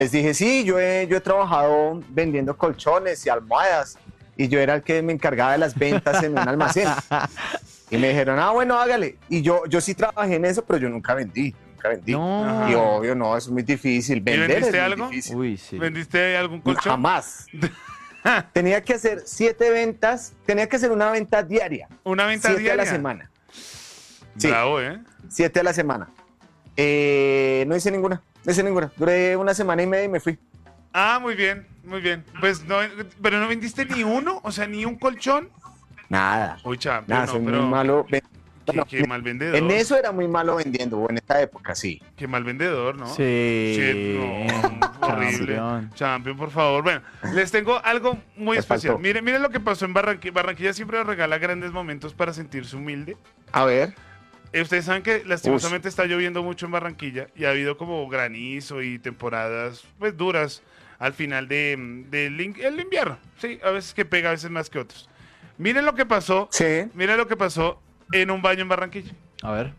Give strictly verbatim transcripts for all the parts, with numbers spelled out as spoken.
Les dije, sí, yo he, yo he trabajado vendiendo colchones y almohadas y yo era el que me encargaba de las ventas en un almacén. Y me dijeron, ah, bueno, hágale. Y yo, yo sí trabajé en eso, pero yo nunca vendí, nunca vendí. No. Y obvio, no, eso es muy difícil. ¿Y Vender vendiste es muy algo? difícil. Uy, sí. ¿Vendiste algún colchón? Jamás. Tenía que hacer siete ventas, tenía que hacer una venta diaria. ¿Una venta siete diaria? a la semana. Sí. Bravo, ¿eh? Siete a la semana. Eh, no hice ninguna, no hice ninguna. Duré una semana y media y me fui. Ah, muy bien, muy bien. Pues no, pero no vendiste ni uno, o sea, ni un colchón. Nada. Uy, champion, Nada, no, soy pero muy malo. ven- qué, Bueno, qué mal vendedor. en eso era muy malo vendiendo, o en esta época, sí. Qué mal vendedor, ¿no? Sí. Sí, no, horrible. Campeón. Champion, por favor. Bueno, les tengo algo muy Me especial. faltó. Miren, miren lo que pasó en Barranquilla. Barranquilla siempre nos regala grandes momentos para sentirse humilde. A ver. Eh, Ustedes saben que lastimosamente está lloviendo mucho en Barranquilla y ha habido como granizo y temporadas pues duras al final de, del in- el invierno. Sí, a veces que pega, a veces más que otros. Miren lo que pasó. Sí. Miren lo que pasó en un baño en Barranquilla. A ver.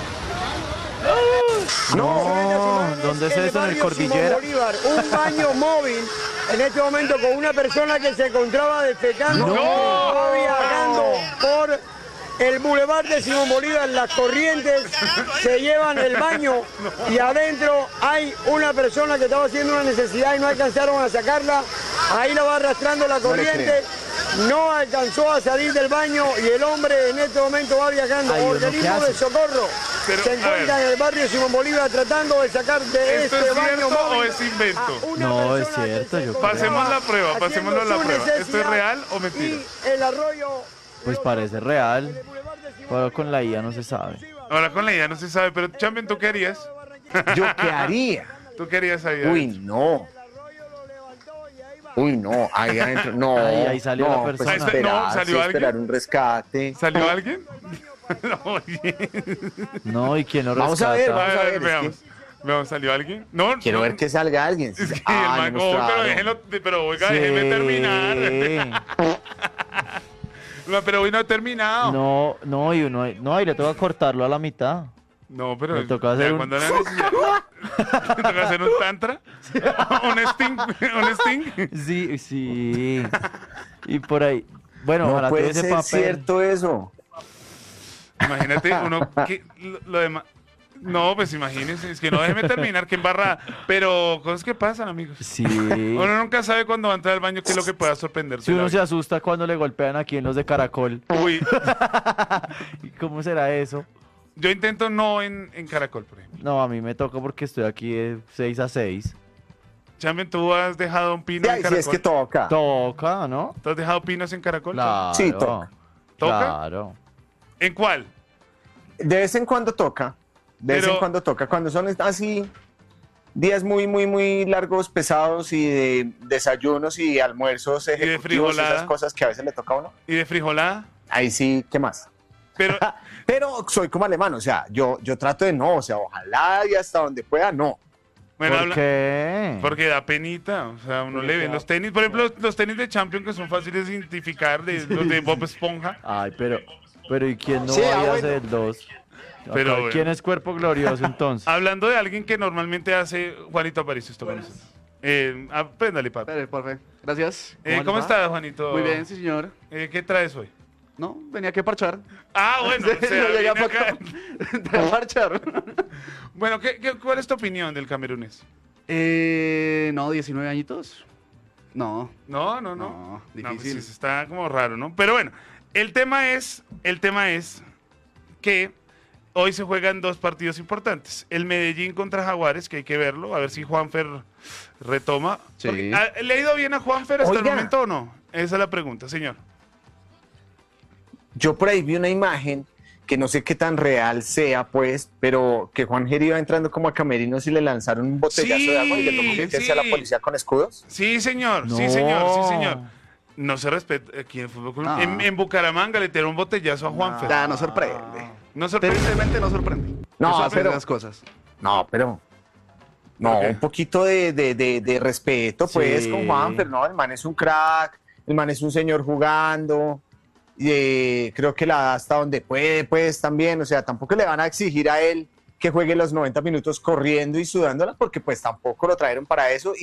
No. ¿Dónde es el eso? ¿En el barrio Cordillera? Simón Bolívar, un baño móvil en este momento con una persona que se encontraba defecando, ¡No! estaba viajando por el bulevar de Simón Bolívar. Las corrientes se llevan el baño y adentro hay una persona que estaba haciendo una necesidad y no alcanzaron a sacarla. Ahí la va arrastrando la No le corriente. No alcanzó a salir del baño y el hombre en este momento va viajando. Ay, ¿uno qué Organismo hace? de socorro Pero, se a encuentra ver. en el barrio Simón Bolívar tratando de sacar de ¿Esto este es baño cierto o móvil es invento? a una No, es persona que cierto, se yo encontraba Pasemos la prueba, haciendo pasémoslo a la su prueba. ¿Esto es necesidad real o mentira? Y el arroyo... Pues parece real. Pero con la I A no se sabe. Ahora con la idea no se sabe, pero Champion, ¿tú qué harías? ¿Yo qué haría? ¿Tú qué harías ahí? Uy, adentro? no. Uy, no. Ahí adentro. No. Ahí- ahí salió no, la pues persona. esperar, No, ¿salió sí, alguien? esperar un rescate. ¿Salió alguien? No, oye. No, ¿y quién lo Vamos a ver, rescata? vamos a ver, es veamos. Veamos, ¿salió alguien? No, Quiero no. ver que salga alguien. Es que Ah, el man, no oh, pero mostraron. déjenlo, pero oiga, Sí. déjeme terminar. No, pero hoy no he terminado. No, No, no, y uno, no, y le toca cortarlo a la mitad. pero Me toca ya hacer un- cuando la necesidad. ¿Me toca hacer un tantra? ¿Un sting? ¿Un sting? Sí, sí. Y por ahí. Bueno, No ojalá puede tuviese ser papel. cierto eso. Imagínate uno que lo, lo demás. No, pues imagínense, es que no déjeme terminar, que embarrada. Pero cosas que pasan, amigos. Sí. Uno nunca sabe cuándo va a entrar al baño qué es lo que pueda sorprenderse. Si uno se asusta cuando le golpean aquí en los de Caracol. Uy, ¿Y cómo será eso? yo intento no en, en Caracol, por ejemplo. No, a mí me toca porque estoy aquí de seis a seis. Champion, ¿tú has dejado un pino Sí, en sí, Caracol? es que toca. Toca, ¿no? ¿Tú has dejado pinos en Caracol? Claro. Sí, toca. ¿Toca? Claro. ¿En cuál? De vez en cuando toca. De vez Pero- en cuando toca. Cuando son así días muy, muy, muy largos, pesados y de desayunos y almuerzos ejecutivos, frijolada. esas cosas que a veces le toca a uno. ¿Y de frijolada? Ahí sí, ¿qué más? Pero, Pero soy como alemán, o sea, yo, yo trato de no, o sea, ojalá y hasta donde pueda, no. bueno, ¿Por habla- qué? porque da penita, o sea, uno le ven los tenis, por ejemplo, los, los tenis de Champion que son fáciles de identificar, de, los de Bob Esponja. Ay, pero, pero ¿y quién no Sí, vaya ah, a bueno. hacer dos? Pero Pero bueno. ¿quién es cuerpo glorioso entonces? Hablando de alguien que normalmente hace Juanito Aparicio, esto con nosotros. Eh, apréndale, papi. Espere, porfa. Gracias. Eh, ¿Cómo ¿Cómo le va? estás, Juanito? Muy bien, sí, señor. Eh, ¿Qué traes hoy? No, venía aquí a parchar. Ah, bueno, o sea, Yo llegué a vine acá- pa- a parchar. Bueno, ¿qué, qué, cuál es tu opinión del camerunés? Eh, no, diecinueve añitos. No. No, no, no. No, No, pues difícil. sí, está como raro, ¿no? Pero bueno, el tema es, el tema es que hoy se juegan dos partidos importantes. El Medellín contra Jaguares, que hay que verlo, a ver si Juanfer retoma. Sí. Porque, ¿ha- ¿Le ha ido bien a Juanfer hasta el Oiga. momento o no? Esa es la pregunta, señor. Yo por ahí vi una imagen que no sé qué tan real sea, pues, pero que Juan Geri iba entrando como a camerinos y le lanzaron un botellazo Sí, de agua y le tocó meterse a la sí. policía con escudos. Sí, señor, sí, No. señor, sí, señor. No se respeta aquí en el fútbol colombiano. No. En, en Bucaramanga le tiraron un botellazo a Juanfer. Ya, no sorprende. No sorprende. Tristemente no sorprende. No, Eso aprende pero- las cosas. No, pero. No, ¿Por qué? un poquito de, de, de, de respeto, pues, Sí. con Juan, pero no, el man es un crack, el man es un señor jugando, y, eh, creo que la da hasta donde puede, pues, también, o sea, tampoco le van a exigir a él que juegue los noventa minutos corriendo y sudándola, porque pues tampoco lo trajeron para eso.